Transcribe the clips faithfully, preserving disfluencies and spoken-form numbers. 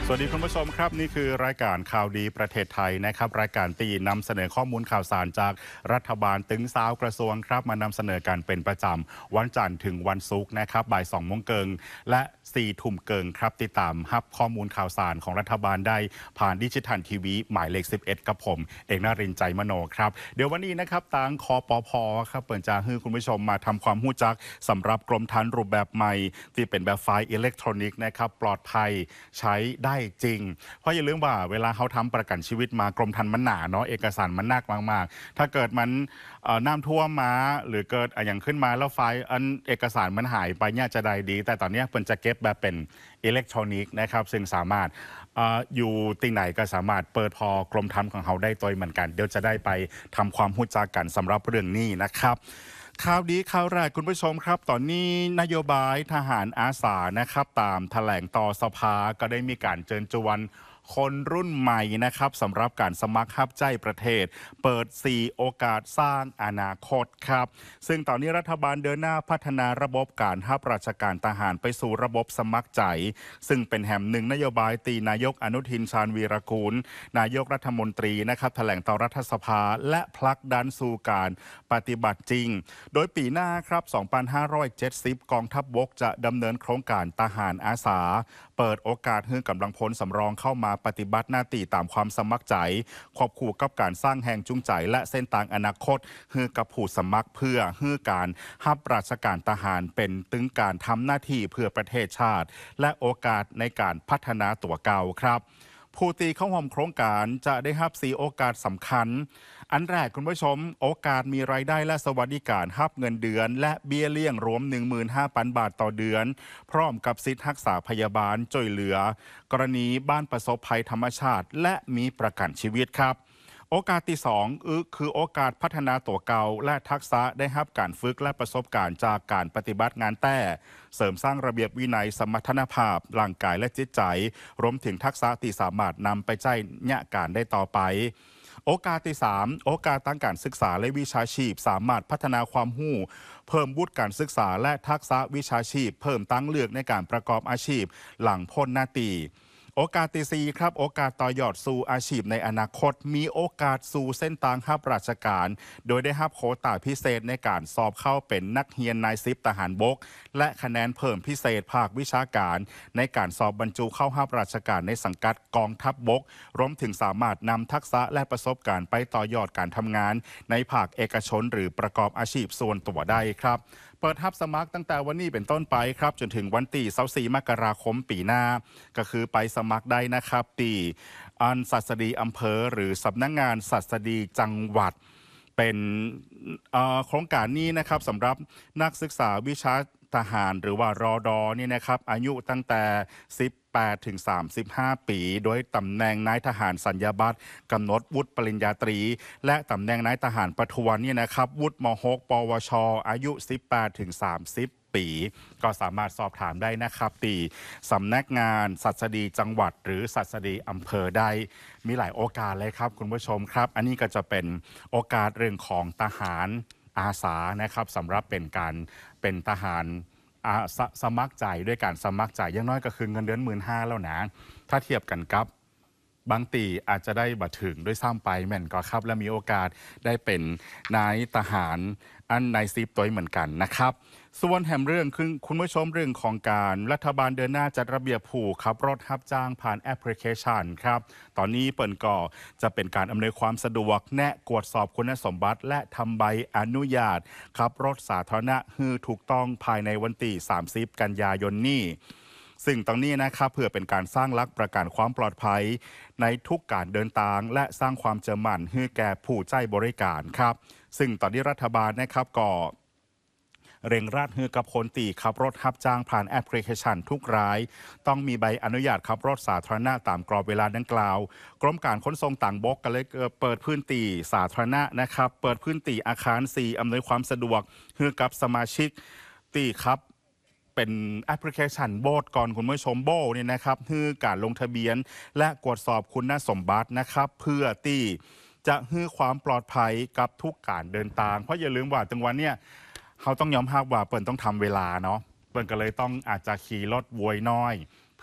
สวัสดีคุณผู้ชมครับนี่คือรายการข่าวดีประเทศไทยนะครับรายการตีนำเสนอข้อมูลข่าวสารจากรัฐบาลตึงสาวกระทรวงครับมานำเสนอการเป็นประจำวันจันทร์ถึงวันศุกร์นะครับบ่ายสองโมงเกิงและสี่ทุ่มเกิงครับติดตามรับข้อมูลข่าวสารของรัฐบาลได้ผ่านดิจิทัลทีวีหมายเลขสิบเอ็ดกับผมเอกนรินทร์ใจมโนครับเดี๋ยววันนี้นะครับทางคปพครับเปิดจะให้คุณผู้ชมมาทำความรู้จักสำหรับกรมธรรม์รูปแบบใหม่ที่เป็นแบบไฟล์อิเล็กทรอนิกส์นะครับปลอดภัยใช้ได้จริงเพราะอย่าลืมว่าเวลาเขาทำประกันชีวิตมากรมธรรม์มันหนาเนาะเอกสารมันหนักมากๆถ้าเกิดมันน้ำท่วมมาหรือเกิดอย่างขึ้นมาแล้วไฟล์อันเอกสารมันหายไปเนี่ยจะได้ดีแต่ตอนนี้เพิ่นจะเก็บแบบเป็นอิเล็กทรอนิกส์นะครับซึ่งสามารถออยู่ติ่งไหนก็สามารถเปิดพอกรมธรรม์ของเขาได้ตัวเหมือนกันเดี๋ยวจะได้ไปทำความรู้จักกันสำหรับเรื่องนี้นะครับข่าวดีข่าวแรกคุณผู้ชมครับตอนนี้นโยบายทหารอาสานะครับตามแถลงต่อสภาก็ได้มีการเชิญชวนคนรุ่นใหม่นะครับสำหรับการสมัครรับใช้ประเทศเปิดสี่โอกาสสร้างอนาคตครับซึ่งตอนนี้รัฐบาลเดินหน้าพัฒนาระบบการรับราชการทหารไปสู่ระบบสมัครใจซึ่งเป็นแห่งหนึ่งนโยบายตีนายกอนุทินชาญวีรกูลนายกรัฐมนตรีนะครับแถลงต่อรัฐสภาและผลักดันสู่การปฏิบัติจริงโดยปีหน้าครับสองพันห้าร้อยเจ็ดสิบกองทัพบกจะดำเนินโครงการทหารอาสาเปิดโอกาสให้กำลังพลสำรองเข้ามาปฏิบัติหน้าที่ตามความสมัครใจควบคู่กับการสร้างแห่งจูงใจและเส้นทางอนาคตให้กับผู้สมัครเพื่อให้การรับราชการทหารเป็นตึงการทำหน้าที่เพื่อประเทศชาติและโอกาสในการพัฒนาตัวเก่าครับผู้ตีเข้าร่วมโครงการจะได้รับสี่โอกาสสำคัญอันแรกคุณผู้ชมโอกาสมีรายได้และสวัสดิการรับเงินเดือนและเบี้ยเลี้ยงรวม หนึ่งหมื่นห้าพัน บาทต่อเดือนพร้อมกับสิทธิรักษาพยาบาลช่วยเหลือกรณีบ้านประสบภัยธรรมชาติและมีประกันชีวิตครับโอกาสที่สองคือโอกาสพัฒนาตัวเก่าและทักษะได้รับการฝึกและประสบการณ์จากการปฏิบัติงานแต่เสริมสร้างระเบียบวินัยสมรรถภาพร่างกายและจิตใจรวมถึงทักษะที่สามารถนำไปใช้งานการได้ต่อไปโอกาสที่สามโอกาสทางการศึกษาและวิชาชีพสามารถพัฒนาความรู้เพิ่มวุฒิการศึกษาและทักษะวิชาชีพเพิ่มตั้งเลือกในการประกอบอาชีพหลังพ้นหน้าที่โอกาสที่สี่ครับโอกาสต่อยอดสู่อาชีพในอนาคตมีโอกาสสู่เส้นทางรับราชการโดยได้รับโควต้าพิเศษในการสอบเข้าเป็นนักเรียนนายสิบทหารบกและคะแนนเพิ่มพิเศษภาควิชาการในการสอบบรรจุเข้ารับราชการในสังกัดกองทัพบกรวมถึงสามารถนำทักษะและประสบการณ์ไปต่อยอดการทำงานในภาคเอกชนหรือประกอบอาชีพส่วนตัวได้ครับเปิดรับสมัครตั้งแต่วันนี้เป็นต้นไปครับจนถึงวันที่ยี่สิบสี่มกราคมปีหน้าก็คือไปสมัครได้นะครับที่อันศัสดีอำเภอหรือสำนักงานศัสดีจังหวัดเป็นโครงการนี้นะครับสำหรับนักศึกษาวิชาทหารหรือว่ารอดอนี่นะครับอายุตั้งแต่สิบแปดถึงสามสิบห้าปีโดยตำแหน่งนายทหารสัญญาบัตรกำหนดวุฒิปริญญาตรีและตำแหน่งนายทหารประทวนนี่นะครับวุฒิม หก ปวชอายุสิบแปดถึงสามสิบปีก็สามารถสอบถามได้นะครับตีสำนักงานศัสดีจังหวัดหรือศัสดีอำเภอได้มีหลายโอกาสเลยครับคุณผู้ชมครับอันนี้ก็จะเป็นโอกาสเรื่องของทหารอาสานะครับสำหรับเป็นการเป็นทหารส, สมัครใจด้วยการสมัครใจอย่างน้อยก็คือเงินเดือนหมื่นห้าแล้วนะถ้าเทียบกันกับบางตีอาจจะได้บัตรถึงด้วยซ้ำไปแม่นก็ครับและมีโอกาสได้เป็นนายทหารอันนายซิปตัวเหมือนกันนะครับส่วนแหมเรื่องคือคุณผู้ชมเรื่องของการรัฐบาลเดินหน้าจัดระเบียบผู้ขับรถรับจ้างผ่านแอปพลิเคชันครับตอนนี้เปิ่นก็จะเป็นการอำนวยความสะดวกแนะตรวจสอบคุณสมบัติและทำใบอนุญาตขับรถสาธารณะให้ถูกต้องภายในวันที่สามสิบกันยายนนี้ซึ่งตรงนี้นะครับเพื่อเป็นการสร้างหลักประกันความปลอดภัยในทุกการเดินทางและสร้างความเชื่อมั่นให้แก่ผู้ใช้บริการครับซึ่งตอนนี้รัฐบาลนะครับก็เร่งรัดให้กับคนตีขับรถรับจ้างผ่านแอปพลิเคชันทุกรายต้องมีใบอนุญาตขับรถสาธารณะตามกรอบเวลาดังกล่าวกรมการขนส่งต่างบกก็เลยเปิดพื้นที่สาธารณะนะครับเปิดพื้นที่อาคารสี่อำนวยความสะดวกให้กับสมาชิกตีครับเป็นแอปพลิเคชันโบสก่อนคุณผู้ชมโบเนี่ยนะครับคือการลงทะเบียนและตรวจสอบคุณสมบัตินะครับเพื่อที่จะให้ความปลอดภัยกับทุกการเดินทางเพราะอย่าลืมว่าจังหวะเนี่ยเขาต้องยอมรับว่าเปิ่นต้องทำเวลาเนาะเปิ่นก็เลยต้องอาจจะขี่รถวยน้อยเ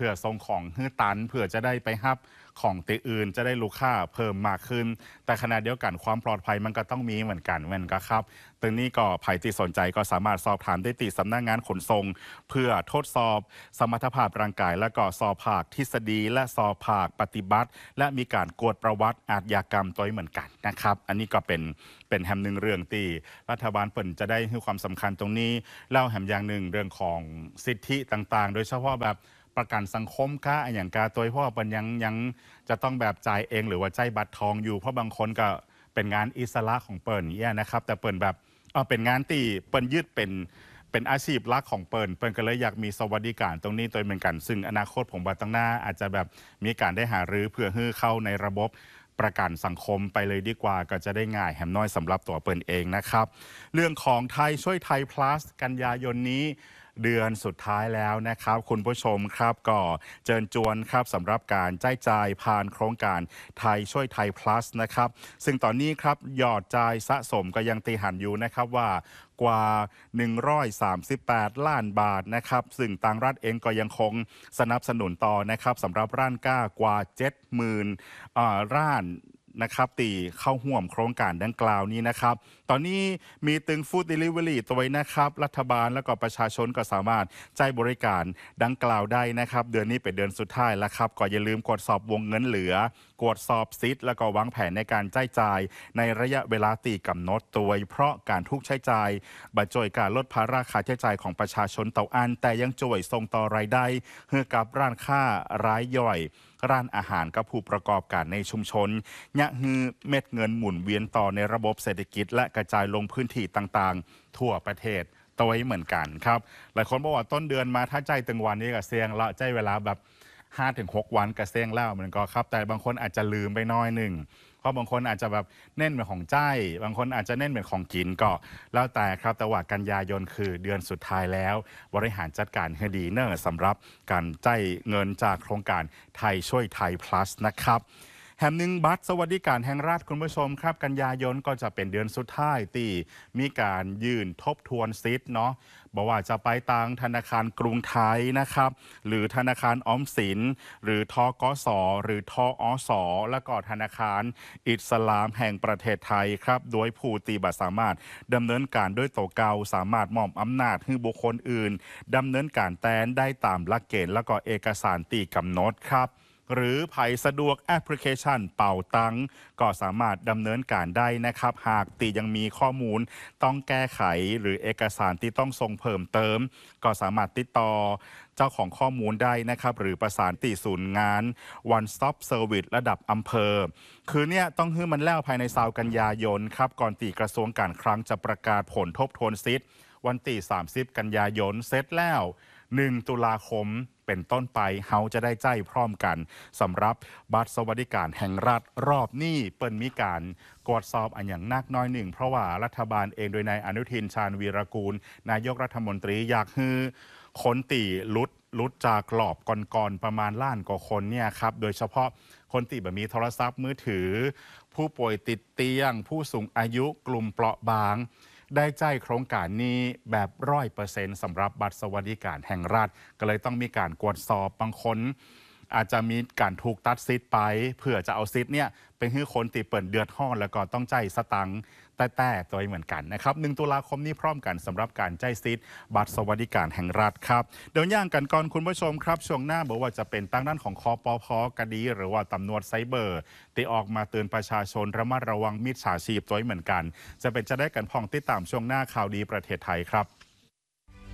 พื่อส่งของฮื้อตันเพื่อจะได้ไปฮับของตีอื่นจะได้ลูกค้าเพิ่มมากขึ้นแต่ขณะเดียวกันความปลอดภัยมันก็ต้องมีเหมือนกันเหมือนกันครับตรงนี้ก็ใครที่สนใจก็สามารถสอบถามได้ที่สำนักงานขนส่งเพื่อทดสอบสมรรถภาพร่างกายและก็สอบภาคทฤษฎีและสอบภาคปฏิบัติและมีการกวดประวัติอาชญากรรมตัวเหมือนกันนะครับอันนี้ก็เป็นเป็นแฮมหนึ่งเรื่องที่รัฐบาลเปิ่นจะได้ให้ความสำคัญตรงนี้เล่าแฮมอย่างหนึ่งเรื่องของสิทธิต่างๆโดยเฉพาะแบบประกันสังคมค่าอย่างกาตัวเพราะว่าเปิ่นยังยังจะต้องแบบจ่ายเองหรือว่าใจบัตรทองอยู่เพราะบางคนก็เป็นงานอิสระของเปิ่นเนี่ยนะครับแต่เปิ่นแบบเออเป็นงานที่เปิ่นยืดเป็นเป็นอาชีพหลักของเปิ่นเปิ่นก็เลยอยากมีสวัสดิการตรงนี้ตัวเหมือนกันซึ่งอนาคตผมว่าตั้งหน้าอาจจะแบบมีการได้หารือเพื่อให้เข้าในระบบประกันสังคมไปเลยดีกว่าก็จะได้ง่ายแหมน้อยสำหรับตัวเปิ่นเองนะครับเรื่องของไทยช่วยไทย plus กันยายนนี้เดือนสุดท้ายแล้วนะครับคุณผู้ชมครับก็เจิญจวนครับสำหรับการจ่ายจ่ายผ่านโครงการไทยช่วยไทย plus นะครับซึ่งตอนนี้ครับยอดจ่ายสะสมก็ยังตีหันอยู่นะครับว่ากว่าหนึ่งร้อยสามสิบแปดล้านบาทนะครับซึ่งต่างรัฐเองก็ยังคงสนับสนุนต่อนะครับสำหรับร้านก้ากว่า เจ็ดหมื่น อ่าร้านนะครับตีเข้าห่วมโครงการดังกล่าวนี้นะครับตอนนี้มีตึงฟู้ดเดลิเวอรี่ตัวไว้นะครับรัฐบาลและก็ประชาชนก็สามารถจ่ายบริการดังกล่าวได้นะครับเดือนนี้เป็นเดือนสุดท้ายแล้วครับก็อย่าลืมกดสอบวงเงินเหลือกดสอบซิทแล้วก็วางแผนในการจ่ายจ่ายในระยะเวลาตีกำหนดตัวเพราะการทุกใช้จ่ายบัดจ่วยการลดภาระค่าใช้จ่ายของประชาชนเต่าอันแต่ยังจ่วยส่งต่อรายได้ให้กับร้านค้ารายย่อยร้านอาหารกับผู้ประกอบการในชุมชนยะฮือเม็ดเงินหมุนเวียนต่อในระบบเศรษฐกิจและกระจายลงพื้นที่ต่างๆทั่วประเทศตัวไว้เหมือนกันครับหลายคนบอกว่าต้นเดือนมาถ้าใจตึงวันนี้ก็เสียงละใจเวลาแบบ ห้าถึงหก วันก็เสียงแล้วเหมือนก็ครับแต่บางคนอาจจะลืมไปน้อยหนึ่งเพราะบางคนอาจจะแบบเน้นเป็นของใจบางคนอาจจะเน้นเป็นของกินก็แล้วแต่ครับแต่ว่ากันยายนคือเดือนสุดท้ายแล้วบริหารจัดการให้ดีเนอร์สำหรับการจ่ายเงินจากโครงการไทยช่วยไทย plus นะครับแถมหนึ่งบัตรสวัสดิการแห่งรัฐคุณผู้ชมครับกันยายนก็จะเป็นเดือนสุดท้ายที่มีการยื่นทบทวนสิทธิ์เนาะบอกว่าจะไปตังธนาคารกรุงไทยนะครับหรือธนาคารออมสินหรือทกสหรือทอสและก็ธนาคารอิสลามแห่งประเทศไทยครับโดยผู้ตีบัตรสามารถดำเนินการด้วยตัวเก่าสามารถมอบอำนาจให้บุคคลอื่นดำเนินการแทนได้ตามหลักเกณฑ์และก็เอกสารตีกำหนดครับหรือไผสะดวกแอปพลิเคชันเป่าตังก็สามารถดำเนินการได้นะครับหากตียังมีข้อมูลต้องแก้ไขหรือเอกสารที่ต้องส่งเพิ่มเติมก็สามารถติดต่อเจ้าของข้อมูลได้นะครับหรือประสานติศูนย์งาน One Stop Service ระดับอำเภอคือเนี่ยต้องให้มันแล้วภายในซาวกันยายนครับก่อนตีกระทรวงการคลังจะประกาศผลทบทวนสิทธิ์วันที่สามสิบกันยายนเสร็จแล้วหนึ่งตุลาคมเป็นต้นไปเฮาจะได้ใจพร้อมกันสำหรับบัตรสวัสดิการแห่งรัฐรอบนี้เปิ้นมีการกวดสอบอันอย่างนักน้อยหนึ่งเพราะว่ารัฐบาลเองโดยนายอนุทินชาญวีรกูลนายกรัฐมนตรีอยากให้คนตีลุดลุดจากกรอบก่อนๆประมาณล้านกว่าคนเนี่ยครับโดยเฉพาะคนตีแบบมีโทรศัพท์มือถือผู้ป่วยติดเตียงผู้สูงอายุกลุ่มเปราะบางได้ใจโครงการนี้แบบร้อยเปอร์เซ็นต์สำหรับบัตรสวัสดิการแห่งรัฐก็เลยต้องมีการกวดสอบบางคนอาจจะมีการถูกตัดสิทธิ์ไปเพื่อจะเอาสิทธิ์เนี่ยไปให้คนตีเปิดเดือดห้อนแล้วก็ต้องใจสตังค์แต่แต่ตัวเหมือนกันนะครับหนึ่งตุลาคมนี้พร้อมกันสำหรับการใจสิทธิ์บัตรสวัสดิการแห่งรัฐครับเดี๋ยวย่างกันก่อนคุณผู้ชมครับช่วงหน้าบอกว่าจะเป็นตั้งด้านของคปพกดีหรือว่าตำรวจไซเบอร์ที่ออกมาเตือนประชาชนระมัดระวังมิจฉาชีพตัวเหมือนกันจะเป็นจะได้กันพองติดตามช่วงหน้าข่าวดีประเทศไทยครับ